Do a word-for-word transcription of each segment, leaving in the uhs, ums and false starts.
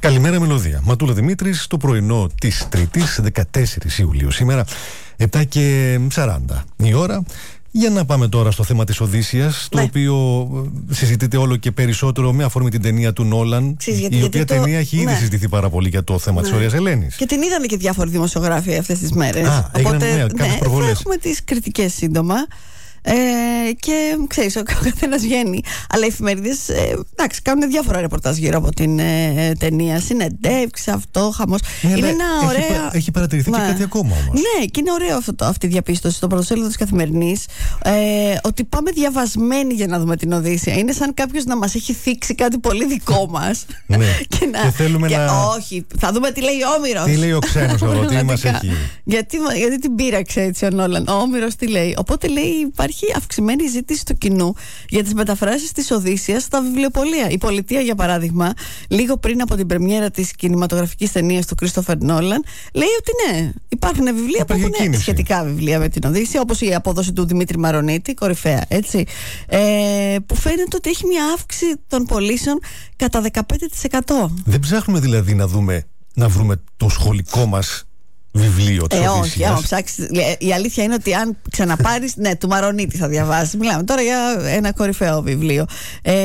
Καλημέρα Μελωδία. Ματούλα Δημήτρης, το πρωινό της Τρίτης, δεκατέσσερις Ιουλίου σήμερα, επτά και σαράντα η ώρα. Για να πάμε τώρα στο θέμα της Οδύσσιας, ναι. Το οποίο συζητείται όλο και περισσότερο με αφορμή την ταινία του Νόλαν. Ξέρεις, γιατί, η γιατί οποία το... ταινία έχει ήδη ναι. συζητηθεί πάρα πολύ για το θέμα ναι. της Ωραίας Ελένης. Και την είδανε και διάφοροι δημοσιογράφοι αυτές τις μέρες. Α, Οπότε έγιναν, ναι, ναι, θα έχουμε τις κριτικές σύντομα. Ε, και ξέρεις, ο καθένας βγαίνει. Αλλά οι εφημερίδες ε, εντάξει, κάνουν διάφορα ρεπορτάζ γύρω από την ε, ταινία. Συνεντεύξεις, αυτό, χαμός. Ναι, είναι ένα έχει, ωραία. Έχει παρατηρηθεί ναι. και κάτι ακόμα όμως. Ναι, και είναι ωραίο αυτό, αυτή η διαπίστωση στο πρωτοσέλιδο της Καθημερινής. Ε, ότι πάμε διαβασμένοι για να δούμε την Οδύσσια. Είναι σαν κάποιος να μας έχει θίξει κάτι πολύ δικό μας. Ναι. και να, και θέλουμε και, να. Όχι, θα δούμε τι λέει ο Όμηρος. Τι λέει ο ξένος εδώ, τι μας έχει. Γιατί, γιατί την πείραξε έτσι ο Νόλαν. Ο Όμηρος τι λέει. Οπότε λέει υπάρχει αυξημένη ζήτηση του κοινού για τις μεταφράσεις της Οδύσσιας στα βιβλιοπωλεία. Η Πολιτεία, για παράδειγμα, λίγο πριν από την πρεμιέρα της κινηματογραφικής ταινίας του Κρίστοφερ Νόλαν, λέει ότι ναι, υπάρχουν βιβλία υπάρχει που έχουν κίνηση. σχετικά βιβλία με την Οδύσσια, όπως η απόδοση του Δημήτρη Μαρονίτη, κορυφαία, έτσι. Ε, που φαίνεται ότι έχει μια αύξηση των πωλήσεων κατά δεκαπέντε τοις εκατό. Δεν ψάχνουμε δηλαδή να δούμε, να βρούμε το σχολικό μας βιβλίο της ε, Οδύσσιας. Όχι, άμα ψάξεις, η αλήθεια είναι ότι αν ξαναπάρεις, ναι, του Μαρονίτη θα διαβάσεις. Μιλάμε τώρα για ένα κορυφαίο βιβλίο. Ε,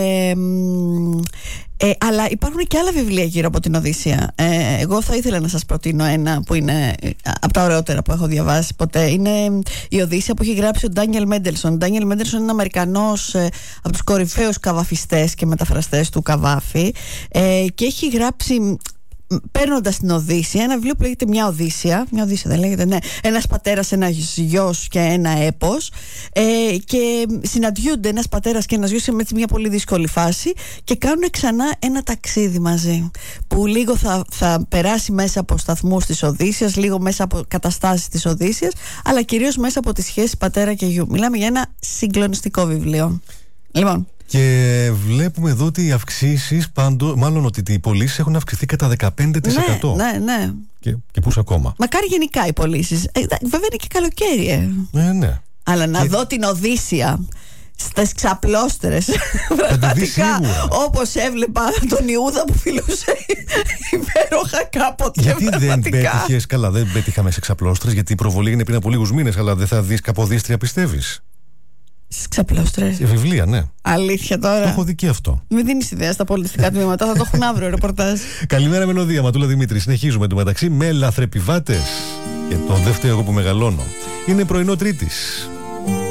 ε, αλλά υπάρχουν και άλλα βιβλία γύρω από την Οδύσσια. Ε, εγώ θα ήθελα να σας προτείνω ένα που είναι από τα ωραιότερα που έχω διαβάσει ποτέ. Είναι η Οδύσσια που έχει γράψει ο Ντάνιελ Μέντελσον. Ο Ντάνιελ Μέντελσον είναι Αμερικανός ε, από τους κορυφαίους καβαφιστές και μεταφραστές του καβάφη ε, και έχει γράψει, παίρνοντας την Οδύσσια, ένα βιβλίο που λέγεται Μια Οδύσσια. Μια Οδύσσια δεν λέγεται, ναι. Ένας πατέρας, ένας γιος και ένα έπος. Ε, και συναντιούνται ένας πατέρας και ένας γιος με μια πολύ δύσκολη φάση και κάνουν ξανά ένα ταξίδι μαζί. Που λίγο θα, θα περάσει μέσα από σταθμούς της Οδύσσιας, λίγο μέσα από καταστάσεις της Οδύσσιας, αλλά κυρίως μέσα από τη σχέση πατέρα και γιου. Μιλάμε για ένα συγκλονιστικό βιβλίο. Λοιπόν. Και βλέπουμε εδώ ότι οι αυξήσεις, πάντο, μάλλον ότι οι πωλήσεις έχουν αυξηθεί κατά δεκαπέντε τοις εκατό. Ναι, ναι, ναι. Και, και πούς ακόμα. Μακάρι γενικά οι πωλήσεις. Ε, βέβαια είναι και καλοκαίρι. Ε. Ναι, ναι. Αλλά να και... δω την Οδύσσια στις ξαπλώστερες. Πραγματικά, όπως έβλεπα τον Ιούδα που φιλούσε υπέροχα κάποτε. Γιατί πραγματικά. δεν πέτυχες, καλά, δεν πέτυχαμε σε ξαπλώστερες, γιατί η προβολή είναι πριν από λίγους μήνες, αλλά δεν θα δεις Καποδίστρια, πιστεύεις? Στις ξαπλώστρες. Σε βιβλία, ναι. Αλήθεια τώρα. Το έχω δει και αυτό. Μην δίνεις ιδέα στα πολιτιστικά τμήματα, θα το έχουν αύριο ρεπορτάζ. Καλημέρα Μελωδία, Ματούλα Δημήτρη. Συνεχίζουμε το μεταξύ με λαθρεπιβάτες. Και το δεύτερο εγώ που μεγαλώνω. Είναι πρωινό Τρίτης.